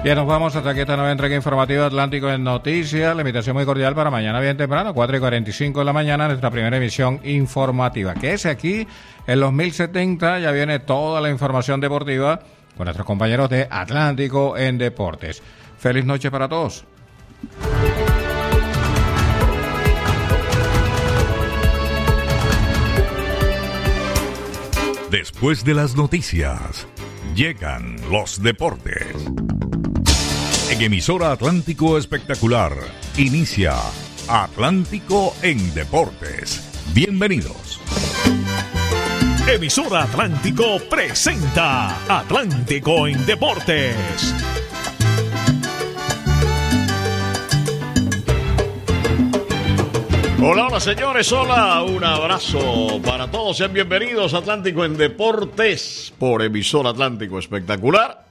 Bien, nos vamos hasta aquí esta nueva entrega informativa Atlántico en Noticias. La invitación muy cordial para mañana bien temprano, 4:45 de la mañana, nuestra primera emisión informativa. Quédese aquí en los 1070, ya viene toda la información deportiva con nuestros compañeros de Atlántico en Deportes. Feliz noche para todos. Después de las noticias, llegan los deportes. En emisora Atlántico Espectacular, inicia Atlántico en Deportes. Bienvenidos. Emisora Atlántico presenta Atlántico en Deportes. Hola, hola señores, hola, un abrazo para todos, sean bienvenidos a Atlántico en Deportes por emisora Atlántico Espectacular,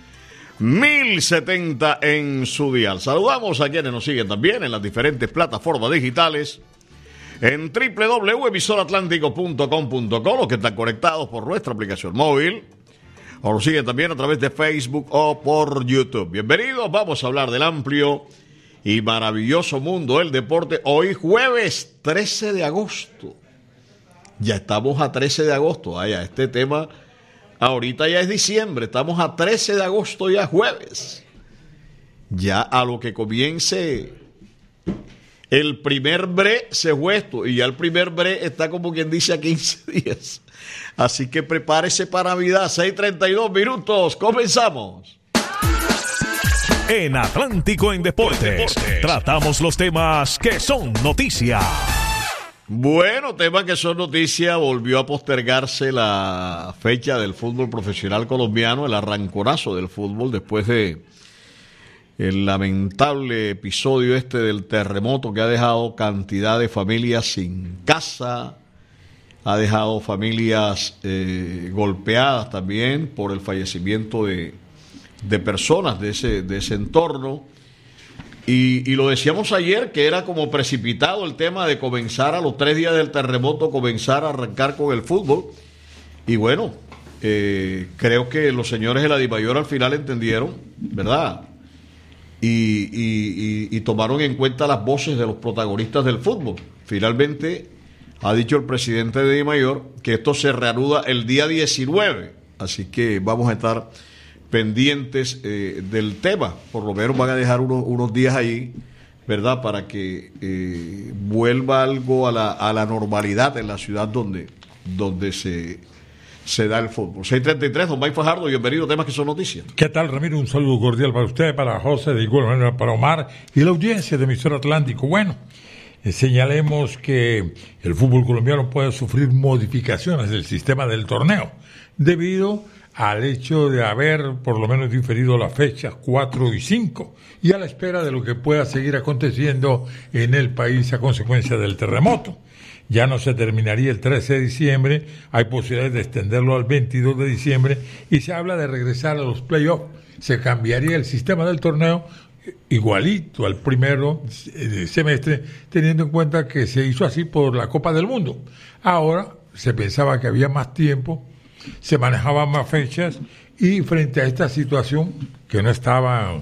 1070 en su dial. Saludamos a quienes nos siguen también en las diferentes plataformas digitales, en www.emisoratlántico.com.co, los que están conectados por nuestra aplicación móvil, o nos siguen también a través de Facebook o por YouTube. Bienvenidos, vamos a hablar del amplio y maravilloso mundo del deporte. Hoy jueves 13 de agosto. Ya estamos a 13 de agosto. Vaya, este tema ahorita ya es diciembre. Estamos a 13 de agosto ya jueves. Ya a lo que comience el primer bre se fue esto. Y ya el primer bre está como quien dice a 15 días. Así que prepárese para Navidad. 6:32 minutos. Comenzamos. En Atlántico en Deportes, tratamos los temas que son noticia. Bueno, temas que son noticia. Volvió a postergarse la fecha del fútbol profesional colombiano, el arranconazo del fútbol después de el lamentable episodio del terremoto que ha dejado cantidad de familias sin casa, ha dejado familias golpeadas también por el fallecimiento de personas de ese entorno, y lo decíamos ayer que era como precipitado el tema de comenzar a los 3 días del terremoto, comenzar a arrancar con el fútbol, y bueno, creo que los señores de la DIMAYOR al final entendieron, ¿verdad? Y tomaron en cuenta las voces de los protagonistas del fútbol. Finalmente ha dicho el presidente de DIMAYOR que esto se reanuda el día 19, así que vamos a estar pendientes del tema. Por lo menos van a dejar unos días ahí, ¿verdad? Para que vuelva algo a la normalidad en la ciudad donde se da el fútbol. 6:33, don Mike Fajardo, bienvenido a Temas que son noticias. ¿Qué tal, Ramiro? Un saludo cordial para usted, para José, de igual manera para Omar y la audiencia de emisora Atlántico. Bueno, señalemos que el fútbol colombiano puede sufrir modificaciones del sistema del torneo debido al hecho de haber por lo menos diferido las fechas 4 y 5 y a la espera de lo que pueda seguir aconteciendo en el país a consecuencia del terremoto. Ya no se terminaría el 13 de diciembre, hay posibilidades de extenderlo al 22 de diciembre y se habla de regresar a los playoffs. Se cambiaría el sistema del torneo igualito al primero semestre, teniendo en cuenta que se hizo así por la Copa del Mundo. Ahora se pensaba que había más tiempo, se manejaban más fechas, y frente a esta situación que no estaba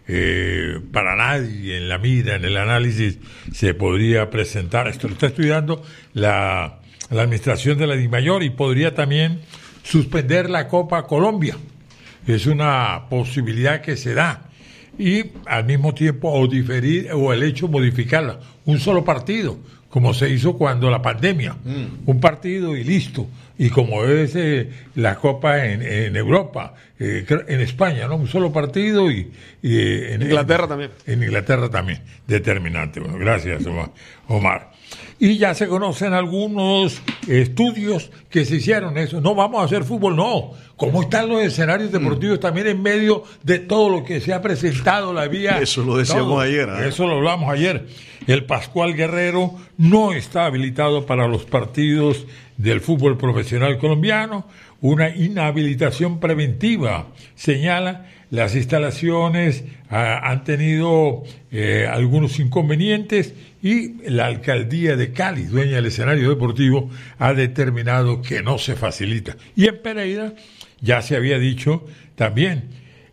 para nadie en la mira, en el análisis, se podría presentar, esto lo está estudiando la administración de la DIMAYOR, y podría también suspender la Copa Colombia. Es una posibilidad que se da, y al mismo tiempo o diferir o el hecho modificarla, un solo partido, como se hizo cuando la pandemia, un partido y listo. Y como es la Copa en Europa, en España, ¿no? Un solo partido y en Inglaterra también. En Inglaterra también, determinante. Bueno, gracias, Omar. Y ya se conocen algunos estudios que se hicieron eso. No vamos a hacer fútbol, no. ¿Cómo están los escenarios deportivos también en medio de todo lo que se ha presentado, la vía? Eso lo decíamos ayer. Eso lo hablamos ayer. El Pascual Guerrero no está habilitado para los partidos del fútbol profesional colombiano. Una inhabilitación preventiva, señala. Las instalaciones han tenido algunos inconvenientes, y la alcaldía de Cali, dueña del escenario deportivo, ha determinado que no se facilita. Y en Pereira ya se había dicho también,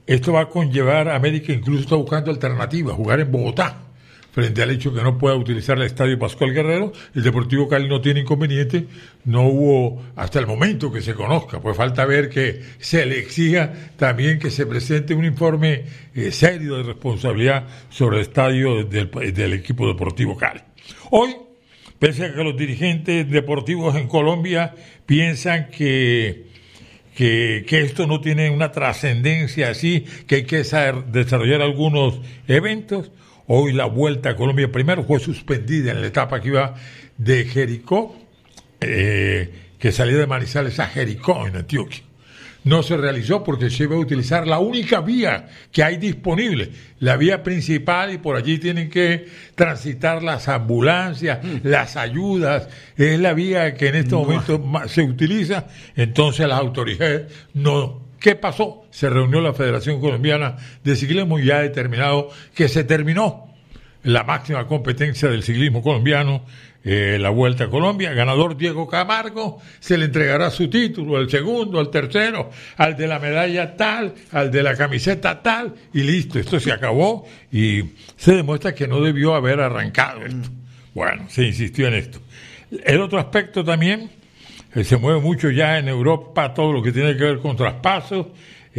esto va a conllevar, América incluso está buscando alternativas, jugar en Bogotá, frente al hecho que no pueda utilizar el Estadio Pascual Guerrero. El Deportivo Cali no tiene inconveniente, no hubo hasta el momento que se conozca, pues falta ver que se le exija también que se presente un informe serio de responsabilidad sobre el estadio del equipo Deportivo Cali. Hoy, pese a que los dirigentes deportivos en Colombia piensan que esto no tiene una trascendencia así, que hay que desarrollar algunos eventos, hoy la Vuelta a Colombia primero fue suspendida en la etapa que iba de Jericó, que salía de Manizales a Jericó, en Antioquia. No se realizó porque se iba a utilizar la única vía que hay disponible, la vía principal, y por allí tienen que transitar las ambulancias, las ayudas, es la vía que en este momento se utiliza. Entonces las autoridades no. ¿Qué pasó? Se reunió la Federación Colombiana de Ciclismo y ya ha determinado que se terminó la máxima competencia del ciclismo colombiano, la Vuelta a Colombia. Ganador Diego Camargo, se le entregará su título, al segundo, al tercero, al de la medalla tal, al de la camiseta tal, y listo, esto se acabó y se demuestra que no debió haber arrancado esto. Bueno, se insistió en esto. El otro aspecto también, se mueve mucho ya en Europa todo lo que tiene que ver con traspasos.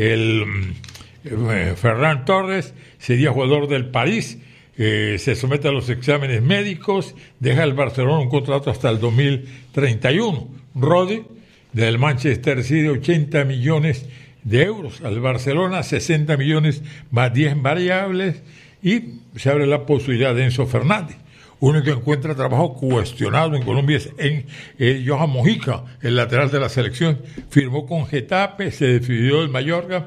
Ferran Torres sería jugador del París, se somete a los exámenes médicos, deja el Barcelona un contrato hasta el 2031. Rodri del Manchester City, 80 millones de euros al Barcelona, 60 millones más 10 variables, y se abre la posibilidad de Enzo Fernández. Uno que encuentra trabajo cuestionado en Colombia es Johan Mojica, el lateral de la selección. Firmó con Getafe, se decidió el Mallorca,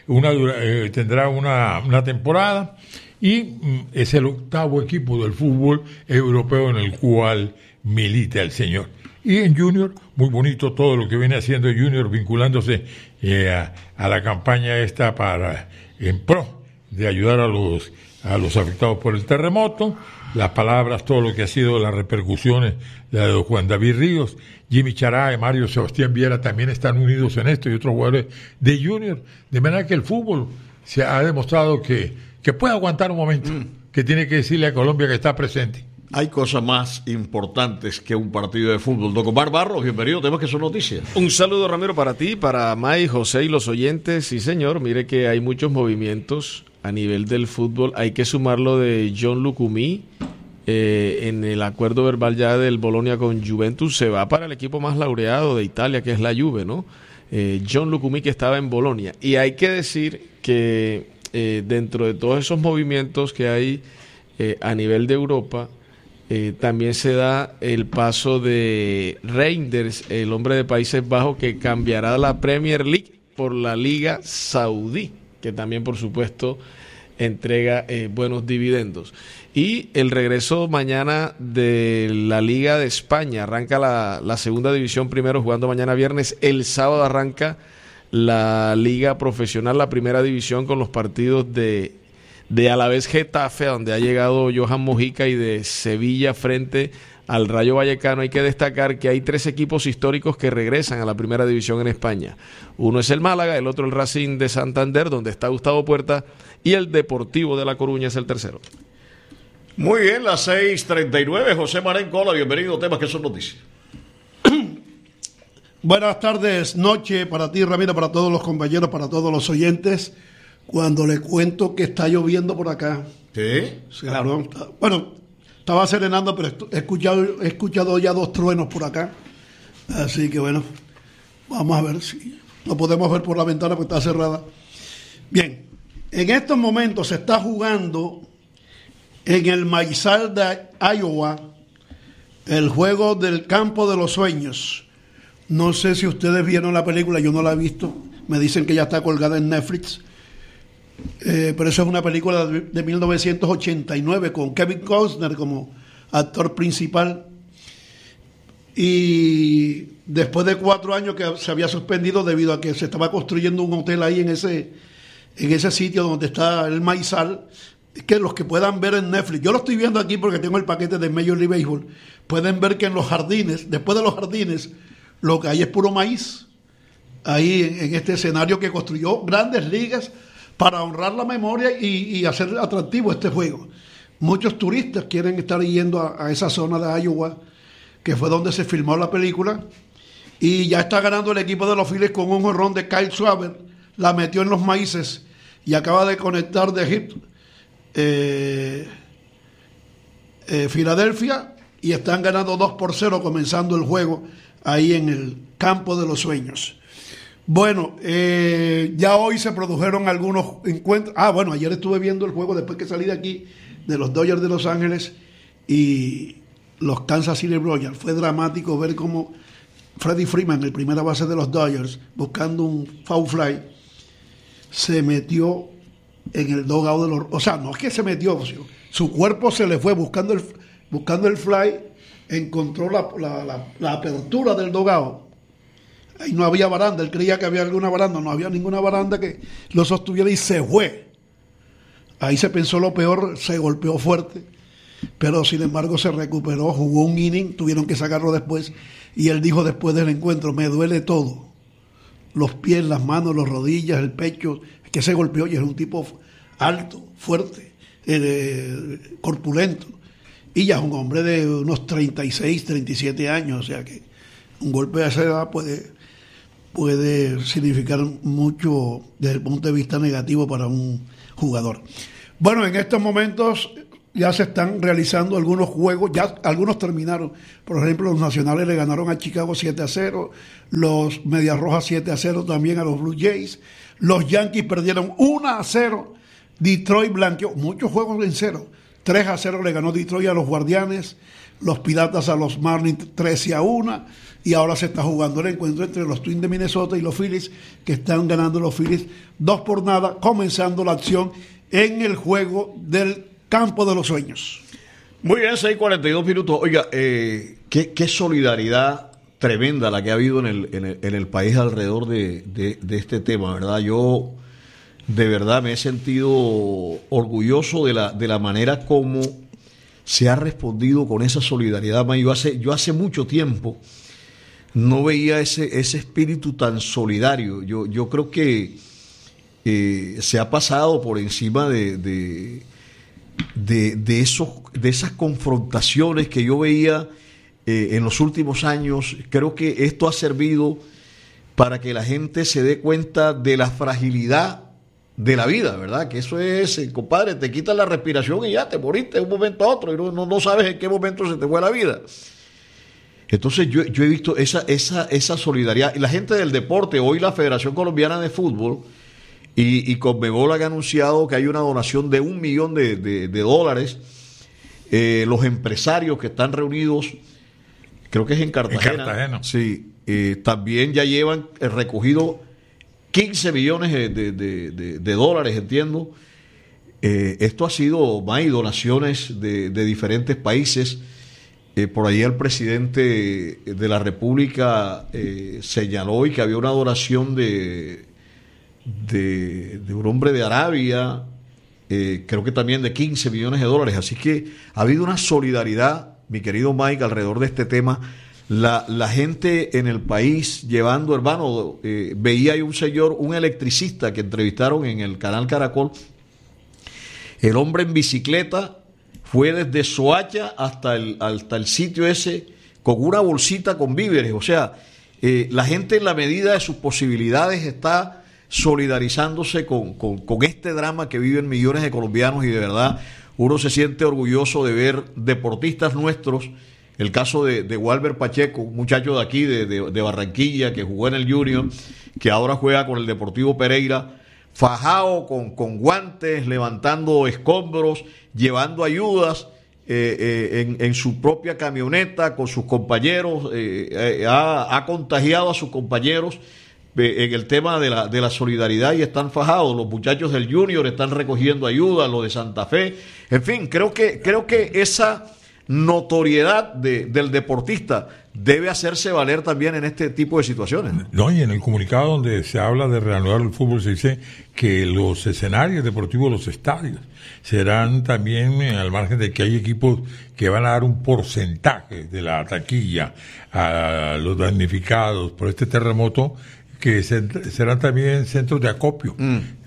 tendrá una temporada, y es el octavo equipo del fútbol europeo en el cual milita el señor. Y en Junior, muy bonito todo lo que viene haciendo Junior, vinculándose a la campaña esta en pro de ayudar a los afectados por el terremoto. Las palabras, todo lo que ha sido las repercusiones de Juan David Ríos, Jimmy Chará y Mario Sebastián Viera también están unidos en esto, y otros jugadores de Junior, de manera que el fútbol se ha demostrado que puede aguantar un momento, que tiene que decirle a Colombia que está presente. Hay cosas más importantes que un partido de fútbol. Don Omar Barros, bienvenido, temas que son noticias. Un saludo, Ramiro, para ti, para May, José y los oyentes. Sí, señor, mire que hay muchos movimientos a nivel del fútbol. Hay que sumar lo de John Lucumí, en el acuerdo verbal ya del Bolonia con Juventus. Se va para el equipo más laureado de Italia, que es la Juve, ¿no? John Lucumí, que estaba en Bolonia. Y hay que decir que dentro de todos esos movimientos que hay a nivel de Europa, también se da el paso de Reinders, el hombre de Países Bajos, que cambiará la Premier League por la Liga Saudí, que también, por supuesto, entrega buenos dividendos. Y el regreso mañana de la Liga de España. Arranca la segunda división primero, jugando mañana viernes. El sábado arranca la Liga Profesional, la primera división, con los partidos de Alavés Getafe, donde ha llegado Johan Mojica, y de Sevilla frente al Rayo Vallecano. Hay que destacar que hay 3 equipos históricos que regresan a la primera división en España. Uno es el Málaga, el otro el Racing de Santander, donde está Gustavo Puerta, y el Deportivo de La Coruña es el tercero. Muy bien, las 6:39. José Marencola, bienvenido, temas que son noticias. Buenas tardes, noche para ti, Ramiro, para todos los compañeros, para todos los oyentes. Cuando le cuento que está lloviendo por acá. ¿Sí? Claro. Bueno, estaba serenando, pero he escuchado ya 2 truenos por acá. Así que bueno, vamos a ver si lo podemos ver por la ventana, porque está cerrada. Bien, en estos momentos se está jugando en el Maizal de Iowa el juego del Campo de los Sueños. No sé si ustedes vieron la película, yo no la he visto. Me dicen que ya está colgada en Netflix. Pero eso es una película de 1989 con Kevin Costner como actor principal. Y después de 4 años que se había suspendido debido a que se estaba construyendo un hotel ahí en ese sitio donde está el Maizal, que los que puedan ver en Netflix, yo lo estoy viendo aquí porque tengo el paquete de Major League Baseball, pueden ver que en los jardines, después de los jardines, lo que hay es puro maíz, ahí en este escenario que construyó Grandes Ligas para honrar la memoria y hacer atractivo este juego. Muchos turistas quieren estar yendo a esa zona de Iowa, que fue donde se filmó la película, y ya está ganando el equipo de los Phillies con un jonrón de Kyle Schwarber, la metió en los maíces y acaba de conectar de hit Filadelfia, y están ganando 2-0 comenzando el juego ahí en el campo de los sueños. Bueno, ya hoy se produjeron algunos encuentros. Bueno, ayer estuve viendo el juego después que salí de aquí, de los Dodgers de Los Ángeles y los Kansas City Royals. Fue dramático ver cómo Freddie Freeman, el primera base de los Dodgers, buscando un foul fly, se metió en el dugout de los... O sea, no es que se metió, su cuerpo se le fue buscando el fly, encontró la apertura del dugout. Ahí no había baranda, él creía que había alguna baranda, no había ninguna baranda que lo sostuviera y se fue. Ahí se pensó lo peor, se golpeó fuerte, pero sin embargo se recuperó, jugó un inning, tuvieron que sacarlo después, y él dijo después del encuentro: me duele todo, los pies, las manos, las rodillas, el pecho, que se golpeó, y era un tipo alto, fuerte, corpulento, y ya es un hombre de unos 36, 37 años, o sea que un golpe a esa edad puede significar mucho desde el punto de vista negativo para un jugador. Bueno, en estos momentos ya se están realizando algunos juegos, ya algunos terminaron. Por ejemplo, los Nacionales le ganaron a Chicago 7-0, los Medias Rojas 7-0 también a los Blue Jays, los Yankees perdieron 1-0, Detroit blanqueó, muchos juegos en cero, 3-0 le ganó Detroit a los Guardianes, los Piratas a los Marlins 13-1, y ahora se está jugando el encuentro entre los Twins de Minnesota y los Phillies, que están ganando los Phillies 2-0, comenzando la acción en el juego del campo de los sueños. Muy bien, 6:42 minutos. Oiga, qué solidaridad tremenda la que ha habido en el país alrededor de este tema, ¿verdad? Yo de verdad me he sentido orgulloso de la manera como se ha respondido con esa solidaridad. Yo hace mucho tiempo no veía ese espíritu tan solidario. Yo creo que se ha pasado por encima de esas confrontaciones que yo veía en los últimos años. Creo que esto ha servido para que la gente se dé cuenta de la fragilidad de la vida, ¿verdad? Que eso es, compadre, te quitas la respiración y ya te moriste de un momento a otro y no sabes en qué momento se te fue la vida. Entonces yo he visto esa solidaridad. Y la gente del deporte, hoy la Federación Colombiana de Fútbol y Conmebol han anunciado que hay una donación de $1 millón de dólares. Los empresarios que están reunidos, creo que es en Cartagena. Sí, también ya llevan recogido 15 millones de dólares, entiendo. Esto ha sido más donaciones de diferentes países. Por ahí el presidente de la República señaló hoy que había una donación de un hombre de Arabia, creo que también de 15 millones de dólares. Así que ha habido una solidaridad, mi querido Mike, alrededor de este tema. La gente en el país llevando, hermano, veía ahí un electricista que entrevistaron en el canal Caracol. El hombre en bicicleta fue desde Soacha hasta el sitio ese con una bolsita con víveres. O sea, la gente en la medida de sus posibilidades está solidarizándose con este drama que viven millones de colombianos, y de verdad uno se siente orgulloso de ver deportistas nuestros. El caso de Walber Pacheco, un muchacho de aquí, de Barranquilla, que jugó en el Junior, que ahora juega con el Deportivo Pereira, fajado con guantes, levantando escombros, llevando ayudas en su propia camioneta con sus compañeros, ha contagiado a sus compañeros en el tema de la solidaridad, y están fajados. Los muchachos del Junior están recogiendo ayuda, los de Santa Fe. En fin, creo que esa notoriedad del deportista debe hacerse valer también en este tipo de situaciones. No, y en el comunicado donde se habla de reanudar el fútbol se dice que los escenarios deportivos, los estadios, serán también, al margen de que hay equipos que van a dar un porcentaje de la taquilla a los damnificados por este terremoto, que serán también centros de acopio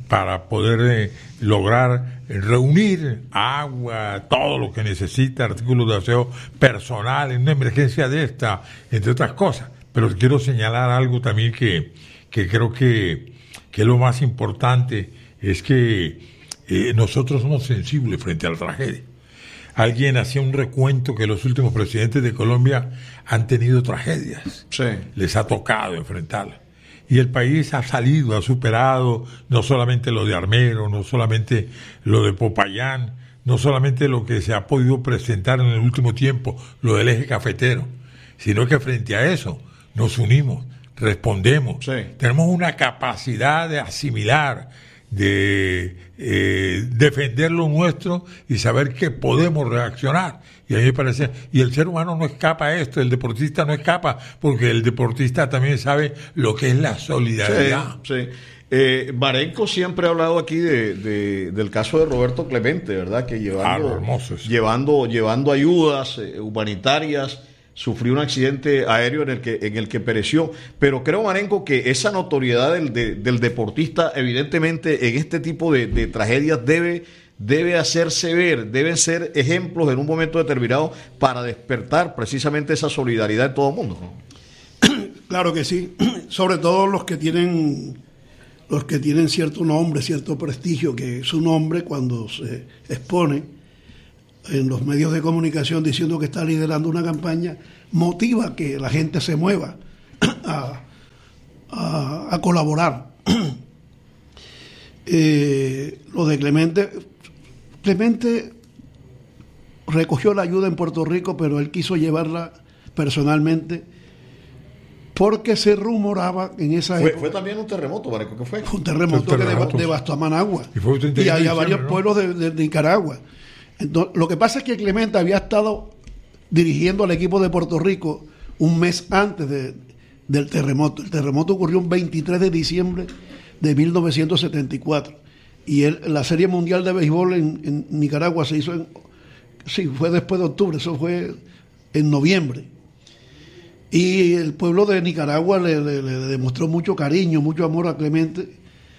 para poder lograr reunir agua, todo lo que necesita, artículos de aseo personal en una emergencia de esta, entre otras cosas. Pero quiero señalar algo también que creo que es lo más importante, es que nosotros somos sensibles frente a la tragedia. Alguien hacía un recuento que los últimos presidentes de Colombia han tenido tragedias. Sí. Les ha tocado enfrentarlas. Y el país ha salido, ha superado no solamente lo de Armero, no solamente lo de Popayán, no solamente lo que se ha podido presentar en el último tiempo, lo del eje cafetero, sino que frente a eso nos unimos, respondemos, sí. Tenemos una capacidad de asimilar, de defender lo nuestro y saber que podemos reaccionar. Y a mí me parece, y el ser humano no escapa a esto, el deportista no escapa, porque el deportista también sabe lo que es la solidaridad. Sí, sí. Marenco siempre ha hablado aquí del caso de Roberto Clemente, ¿verdad? Que llevando ayudas humanitarias, sufrió un accidente aéreo en el que pereció. Pero creo, Marenco, que esa notoriedad del deportista, evidentemente, en este tipo de tragedias debe hacerse ver, deben ser ejemplos en un momento determinado para despertar precisamente esa solidaridad en todo el mundo, ¿no? Claro que sí, sobre todo los que tienen cierto nombre, cierto prestigio, que su nombre cuando se expone en los medios de comunicación diciendo que está liderando una campaña, motiva que la gente se mueva a colaborar. Lo de Clemente recogió la ayuda en Puerto Rico, pero él quiso llevarla personalmente porque se rumoraba en esa época. Fue también un terremoto, Marenco, ¿qué fue? Un terremoto que devastó a Managua y había varios pueblos de Nicaragua. Entonces, lo que pasa es que Clemente había estado dirigiendo al equipo de Puerto Rico un mes antes del terremoto. El terremoto ocurrió un 23 de diciembre de 1974. Y la Serie Mundial de Béisbol en Nicaragua se hizo fue después de octubre, eso fue en noviembre. Y el pueblo de Nicaragua le demostró mucho cariño, mucho amor a Clemente.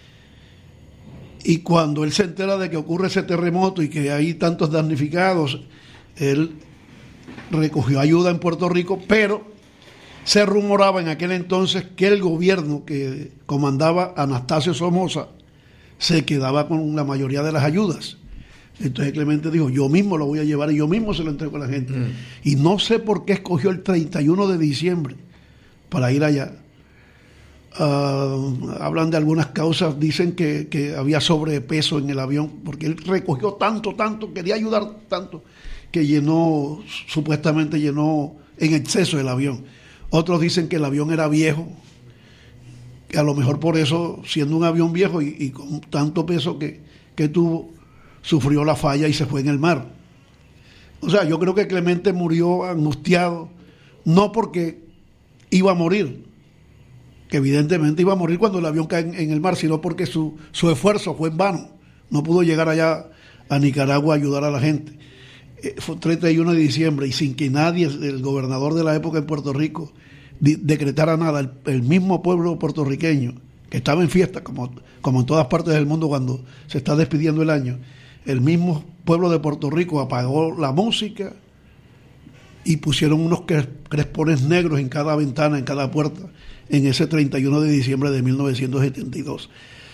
Y cuando él se entera de que ocurre ese terremoto y que hay tantos damnificados, él recogió ayuda en Puerto Rico, pero se rumoraba en aquel entonces que el gobierno que comandaba Anastasio Somoza se quedaba con la mayoría de las ayudas. Entonces Clemente dijo, yo mismo lo voy a llevar y yo mismo se lo entrego a la gente. Y no sé por qué escogió el 31 de diciembre para ir allá. Hablan de algunas causas, dicen que había sobrepeso en el avión, porque él recogió tanto, quería ayudar tanto, que supuestamente llenó en exceso el avión. Otros dicen que el avión era viejo, que a lo mejor por eso, siendo un avión viejo y con tanto peso que tuvo, sufrió la falla y se fue en el mar. O sea, yo creo que Clemente murió angustiado, no porque iba a morir, que evidentemente iba a morir cuando el avión cae en el mar, sino porque su esfuerzo fue en vano. No pudo llegar allá a Nicaragua a ayudar a la gente. Fue 31 de diciembre y sin que nadie, el gobernador de la época en Puerto Rico, decretara nada. El mismo pueblo puertorriqueño, que estaba en fiesta, como en todas partes del mundo cuando se está despidiendo el año, el mismo pueblo de Puerto Rico apagó la música y pusieron unos crespones negros en cada ventana, en cada puerta, en ese 31 de diciembre de 1972.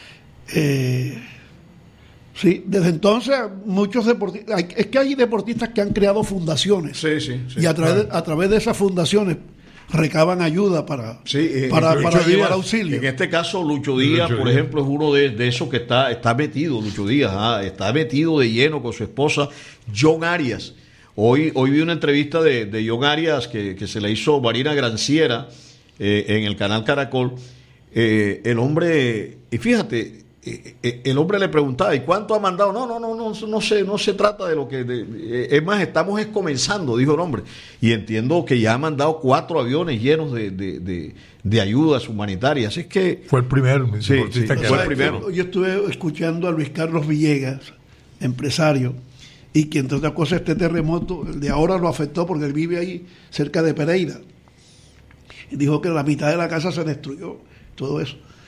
Sí, desde entonces muchos deportistas, es que hay deportistas que han creado fundaciones, y a través de esas fundaciones recaban ayuda para llevar auxilio. En este caso Lucho Díaz, por ejemplo, es uno de esos que está metido. Lucho Díaz está metido de lleno con su esposa John Arias. Hoy vi una entrevista de John Arias que se le hizo Marina Granciera en el canal Caracol. El hombre, y fíjate, el hombre le preguntaba, ¿y cuánto ha mandado? No se trata de lo que... es más, estamos comenzando, dijo el hombre. Y entiendo que ya ha mandado 4 aviones llenos de ayudas humanitarias. Es que... Fue el primero. Fue el primero. Yo estuve escuchando a Luis Carlos Villegas, empresario, y que entre otras cosas este terremoto, el de ahora lo afectó porque él vive ahí cerca de Pereira. Y dijo que la mitad de la casa se destruyó, todo eso.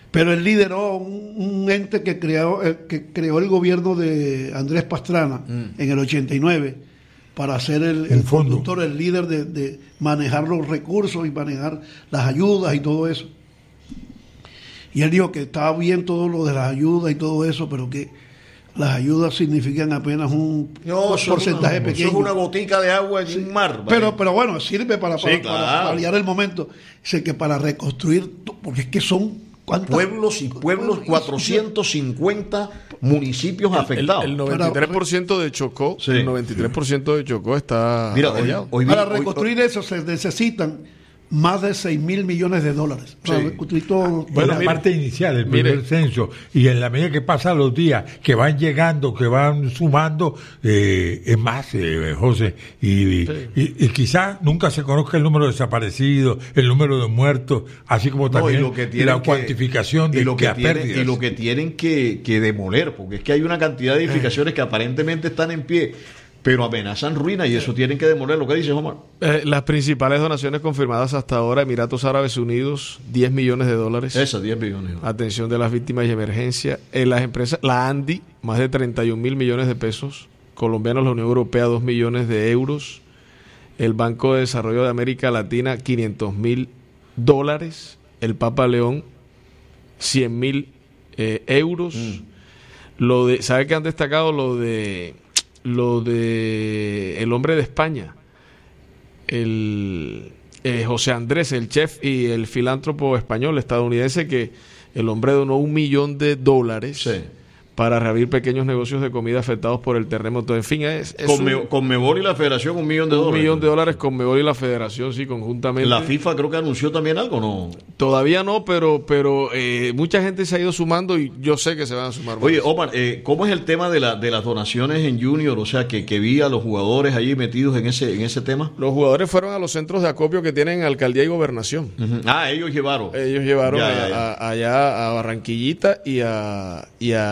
Pero él lideró un ente que creó el gobierno de Andrés Pastrana en el 89 para ser el conductor, el líder de manejar los recursos y manejar las ayudas y todo eso. Y él dijo que estaba bien todo lo de las ayudas y todo eso, pero que las ayudas significan apenas un porcentaje pequeño. Eso es una gotica de agua en un mar. Pero bueno, sirve para paliar el momento. Dice que para reconstruir, porque es que son pueblos y pueblos, 450 municipios afectados. El 93% de Chocó, sí. El 93% de Chocó está para reconstruir eso se necesitan más de 6.000 millones de dólares. Sí. Bueno, la parte inicial, el primer censo, y en la medida que pasan los días, que van llegando, que van sumando, es más, José, y quizás nunca se conozca el número de desaparecidos, el número de muertos, así como también la cuantificación de pérdidas. Y lo que tienen que demoler, porque es que hay una cantidad de edificaciones que aparentemente están en pie, pero amenazan ruina y eso tienen que demoler. Lo que dice Omar. Las principales donaciones confirmadas hasta ahora: Emiratos Árabes Unidos, $10 millones. Esas 10 millones. Atención de las víctimas y emergencia. Las empresas, la ANDI, más de 31.000 millones de pesos. Colombianos, la Unión Europea, 2 millones de euros. El Banco de Desarrollo de América Latina, $500.000. El Papa León, 100.000 euros. ¿Sabe qué han destacado? Lo de el hombre de España, el José Andrés, el chef y el filántropo español, estadounidense, que el hombre donó $1 millón para reabrir pequeños negocios de comida afectados por el terremoto. En fin, Conmebol y la Federación $1 millón. $1 millón Conmebol y la Federación, sí, conjuntamente. La FIFA creo que anunció también algo, ¿no? Todavía no, pero mucha gente se ha ido sumando y yo sé que se van a sumar más. Oye, Omar, ¿cómo es el tema de las donaciones en Junior? O sea, que vi a los jugadores allí metidos en ese tema. Los jugadores fueron a los centros de acopio que tienen alcaldía y gobernación. Uh-huh. Ellos llevaron. Allá a Barranquillita y a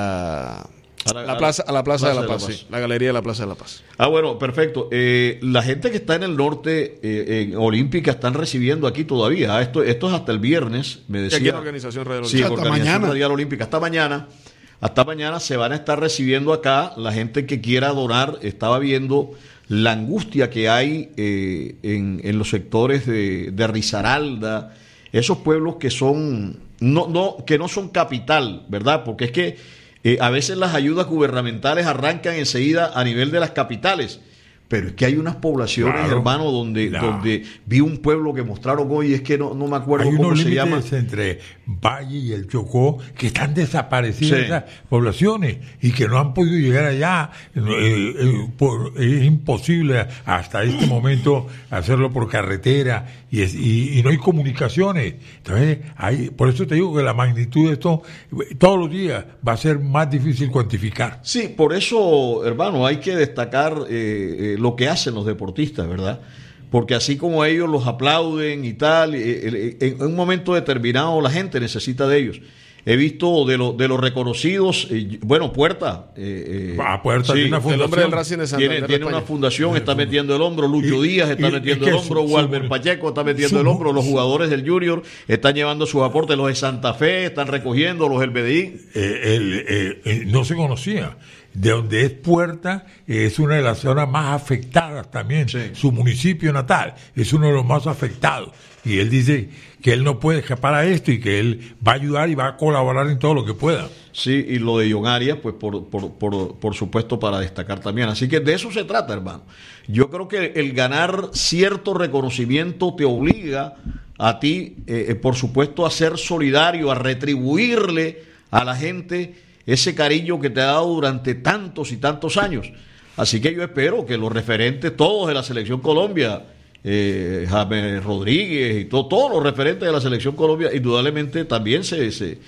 la Plaza de la Paz, sí, la galería de la Plaza de la Paz. Bueno, perfecto. La gente que está en el norte, en Olímpica, están recibiendo aquí todavía. Esto es hasta el viernes, me decía. Y aquí en Organización Radial Olímpica. Sí, hasta mañana. Radial Olímpica. Hasta mañana se van a estar recibiendo acá la gente que quiera donar. Estaba viendo la angustia que hay en los sectores de Risaralda, esos pueblos que son que no son capital, ¿verdad? Porque es que a veces las ayudas gubernamentales arrancan enseguida a nivel de las capitales, pero es que hay unas poblaciones, hermano, donde vi un pueblo que mostraron hoy, es que no me acuerdo cómo se llama. Hay unos límites entre Valle y el Chocó que están desaparecidas esas poblaciones y que no han podido llegar allá. Es imposible hasta este momento hacerlo por carretera y no hay comunicaciones. Entonces, por eso te digo que la magnitud de esto todos los días va a ser más difícil cuantificar. Sí, por eso, hermano, hay que destacar lo que hacen los deportistas, ¿verdad? Porque así como ellos los aplauden y tal, en un momento determinado la gente necesita de ellos. He visto de los reconocidos, Puerta. Puerta tiene una fundación. El hombre del Racing de Santander tiene una fundación, está metiendo el hombro. Lucho Díaz está metiendo el hombro. Walter Pacheco está metiendo el hombro. Los jugadores del Junior están llevando sus aportes. Los de Santa Fe están recogiendo. Los del BDI. No se conocía. De donde es Puerta, es una de las zonas más afectadas también. Sí. Su municipio natal es uno de los más afectados. Y él dice que él no puede escapar a esto y que él va a ayudar y va a colaborar en todo lo que pueda. Sí, y lo de John Arias, pues por supuesto para destacar también. Así que de eso se trata, hermano. Yo creo que el ganar cierto reconocimiento te obliga a ti, por supuesto, a ser solidario, a retribuirle a la gente ese cariño que te ha dado durante tantos y tantos años. Así que yo espero que los referentes todos de la Selección Colombia, James Rodríguez y todos los referentes de la Selección Colombia, indudablemente también se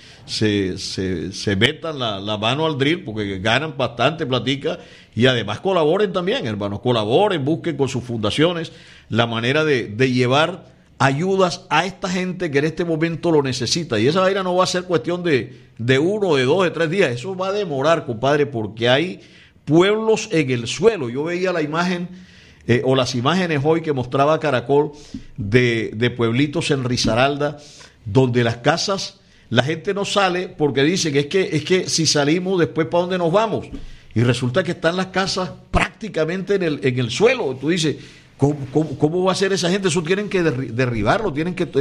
metan la mano al drill, porque ganan bastante platica, y además colaboren también, hermanos, colaboren, busquen con sus fundaciones la manera de llevar ayudas a esta gente que en este momento lo necesita. Y esa vaina no va a ser cuestión de 1, de 2, de 3 días. Eso va a demorar, compadre, porque hay pueblos en el suelo. Yo veía la imagen o las imágenes hoy que mostraba Caracol de pueblitos en Risaralda, donde las casas la gente no sale porque dicen es que si salimos después ¿para dónde nos vamos? Y resulta que están las casas prácticamente en el suelo. Tú dices, ¿cómo va a ser esa gente? Eso tienen que derribarlo, tienen que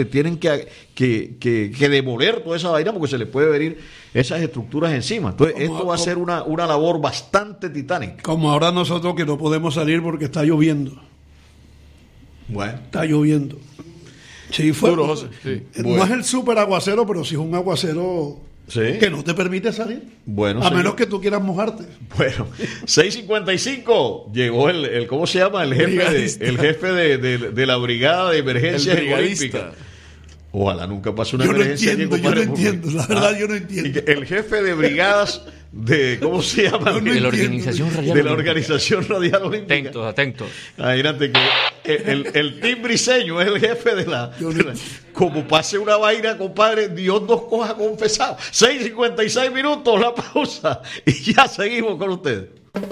demoler toda esa vaina porque se les puede venir esas estructuras encima. Entonces, esto va a ser una labor bastante titánica. Como ahora nosotros que no podemos salir porque está lloviendo. Bueno. Está lloviendo. Sí, fue. Duro, José, sí. No es el súper aguacero, pero sí es un aguacero que no te permite salir. Bueno, a menos que tú quieras mojarte. Bueno, 6:55 llegó el ¿cómo se llama? El jefe de la brigada de emergencias olímpicas. Ojalá nunca pase una emergencia. Yo no entiendo, la verdad yo no entiendo. El jefe de brigadas de, ¿cómo se llama? De la Organización Radial Olímpica. Atentos. Imagínate que el Tim Briseño es el jefe de la... Como pase una vaina, compadre, Dios nos coja confesado. 6:56 minutos, la pausa. Y ya seguimos con ustedes.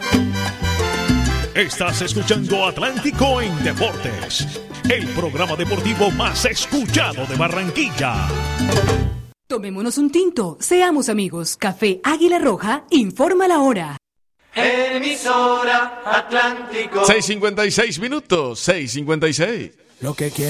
Estás escuchando Atlántico en Deportes, el programa deportivo más escuchado de Barranquilla. Tomémonos un tinto, seamos amigos. Café Águila Roja informa la hora. Emisora Atlántico. 6:56 minutos, 6:56. Lo que quiero.